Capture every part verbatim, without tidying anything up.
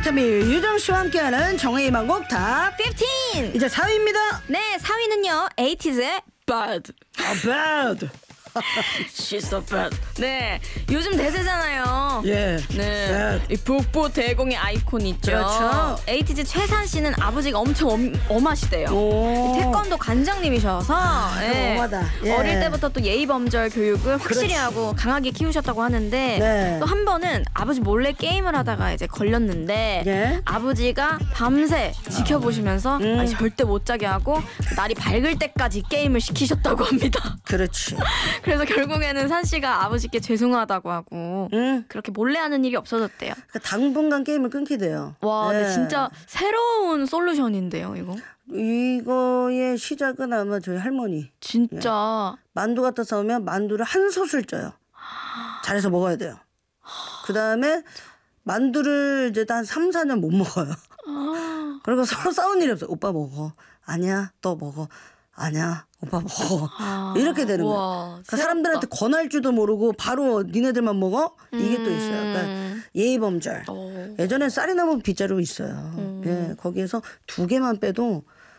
비타민 유정 씨와 함께하는 정의 희망곡 탑 십오. 이제 사 위입니다. 네, 사 위는요. 에이티즈의 Bad. 아, bad. She's so bad. 네, 요즘 대세잖아요. 예. 네, bad. 이 북부 대공의 아이콘 있죠. 그렇죠. 에이티즈 최산 씨는 아버지가 엄청 엄, 엄하시대요. 오. 태권도 관장님이셔서 예. 엄하다. 예. 어릴 때부터 또 예의 범절 교육을 확실히 그렇지. 하고 강하게 키우셨다고 하는데 네. 또 한 번은 아버지 몰래 게임을 하다가 이제 걸렸는데 예. 아버지가 밤새 지켜보시면서 음. 아니, 절대 못 자게 하고 날이 밝을 때까지 게임을 시키셨다고 합니다. 그렇지. 그래서 결국에는 산 씨가 아버지께 죄송하다고 하고 응. 그렇게 몰래 하는 일이 없어졌대요. 그 당분간 게임을 끊게 돼요. 와, 예. 근데 진짜 새로운 솔루션인데요, 이거. 이거의 시작은 아마 저희 할머니. 진짜. 만두 갖다 싸우면 만두를 한 솥을 쪄요. 잘해서 먹어야 돼요. 그 다음에 만두를 이제 한 삼, 사 년 못 먹어요. 그리고 서로 싸운 일이 없어요. 오빠 먹어. 아니야, 너 먹어. 아니야, 오빠 먹어. 아, 이렇게 되는 우와, 거예요. 그러니까 새롭다. 사람들한테 권할 줄도 모르고 바로 니네들만 먹어? 이게 또 있어요. 그러니까 예의범절. 오. 예전에 쌀이 남은 빗자루 있어요. 음. 예, 거기에서 두 개만 빼도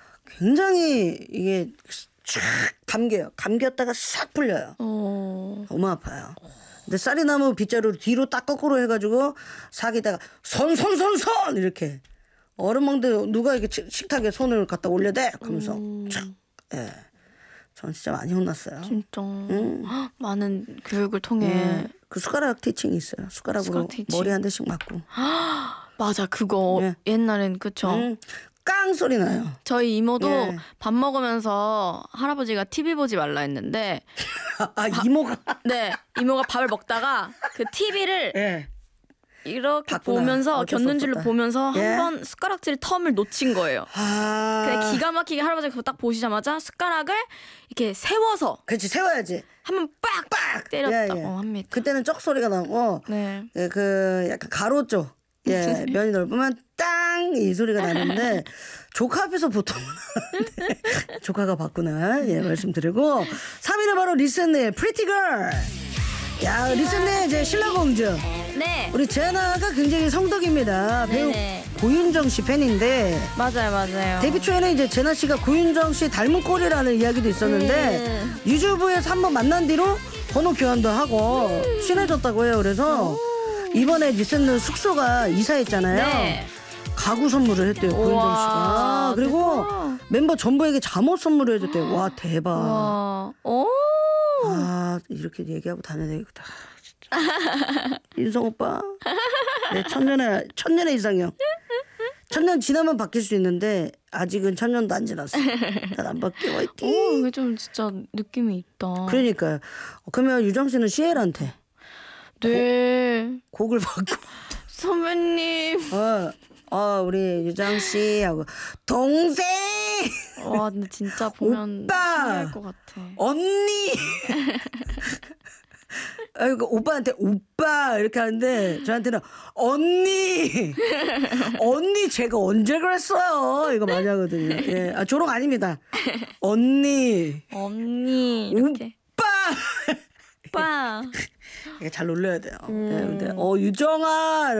굉장히 이게 쫙 감겨요. 감겼다가 싹 풀려요. 어. 너무 아파요. 근데 쌀이 나무 빗자루를 뒤로 딱 거꾸로 해가지고 사기다가 손 손 손 손 이렇게 얼음 먹는데 누가 이렇게 식탁에 손을 갖다 올려대? 그러면서 음. 촥. 예, 전 진짜 많이 혼났어요. 진짜 헉, 많은 교육을 통해 예, 그 숟가락 티칭이 있어요. 숟가락으로 숟가락 티칭. 머리 한 대씩 맞고. 맞아 그거 예. 옛날엔 그쵸. 음, 깡 소리 나요. 저희 이모도 예. 밥 먹으면서 할아버지가 티비 보지 말라 했는데 아, 이모가. 네 이모가 밥을 먹다가 그 티비를 예. 이렇게 봤구나. 보면서 어쩔 수 곁눈질로 없었다. 보면서 예. 한 번 숟가락질 텀을 놓친 거예요. 아. 근데 기가 막히게 할아버지가 그거 딱 보시자마자 숟가락을 이렇게 세워서 그렇지, 세워야지. 한 번 빡빡 때렸다고 예, 예. 합니다. 그때는 쩍 소리가 나고 네. 예, 그 약간 가로 쪽 예, 면이 넓으면 땅 이 소리가 나는데 조카 앞에서 보통은 하는데 조카가 봤구나 예 말씀드리고 삼 위는 바로 리센의 프리티 걸. 야, 리센의 이제 신라공주 네. 우리 제나가 굉장히 성덕입니다. 배우 네네. 고윤정 씨 팬인데 맞아요, 맞아요. 데뷔 초에는 이제 제나 씨가 고윤정 씨 닮은 꼴이라는 이야기도 있었는데 음. 유튜브에서 한번 만난 뒤로 번호 교환도 하고 음. 친해졌다고 해요. 그래서 이번에 리센느 숙소가 이사했잖아요. 네. 가구 선물을 했대요. 고윤정 우와, 씨가. 그리고 대박. 멤버 전부에게 잠옷 선물을 해줬대요. 와, 대박. 와, 오. 아, 이렇게 얘기하고 다녀야 되겠다. 진짜. 인성 오빠. 내 천년의 천년의 이상형. 천년 지나면 바뀔 수 있는데 아직은 천년도 안 지났어. 난 안 바뀌어. 오, 화이팅. 이게 좀 진짜 느낌이 있다. 그러니까요. 그러면 유정 씨는 시엘한테 네. 곡을 받고 선배님. 어, 어 우리 유정 씨 하고 동생 와, 근데 진짜 보면 오빠! 신기할 것 같아. 언니. 아이고 오빠한테 오빠 이렇게 하는데 저한테는 언니 언니 제가 언제 그랬어요 이거 많이 하거든요. 예, 아 조롱 아닙니다. 언니 언니 이렇게. 오빠 오빠. 이게 잘 놀려야 돼요. 음. 예, 근데 어 유정아